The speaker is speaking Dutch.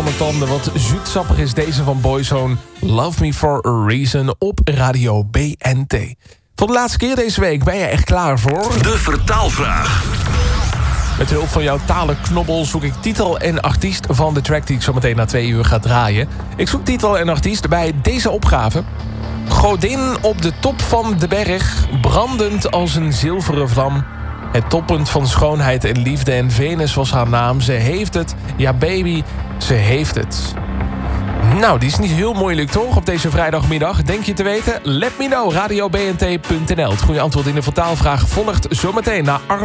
mijn tanden. Wat zoetsappig is deze van Boyzone. Love Me For A Reason op Radio BNT. Voor de laatste keer deze week ben je echt klaar voor... De vertaalvraag. Met hulp van jouw talenknobbel zoek ik titel en artiest van de track die ik zo meteen na 2 uur ga draaien. Ik zoek titel en artiest bij deze opgave. Godin op de top van de berg, brandend als een zilveren vlam. Het toppunt van schoonheid en liefde en Venus was haar naam. Ze heeft het, ja baby, ze heeft het. Nou, die is niet heel moeilijk toch op deze vrijdagmiddag. Denk je te weten? Let me know, radiobnt.nl. Het goede antwoord in de vertaalvraag volgt zometeen na Armin.